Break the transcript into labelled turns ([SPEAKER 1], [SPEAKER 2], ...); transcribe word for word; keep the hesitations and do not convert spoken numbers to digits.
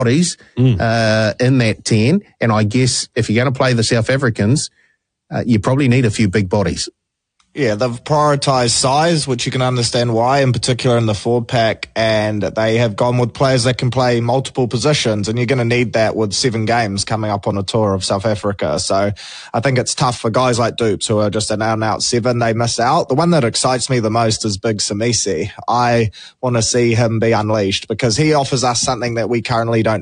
[SPEAKER 1] bodies mm. uh, in that ten. And I guess if you're going to play the South Africans, uh, you probably need a few big bodies.
[SPEAKER 2] Yeah, they've prioritised size, which you can understand why, in particular in the forward pack, and they have gone with players that can play multiple positions, and you're going to need that with seven games coming up on a tour of South Africa. So I think it's tough for guys like Dupes, who are just an out-and-out seven. They miss out. The one that excites me the most is Big Samisi. I want to see him be unleashed because he offers us something that we currently don't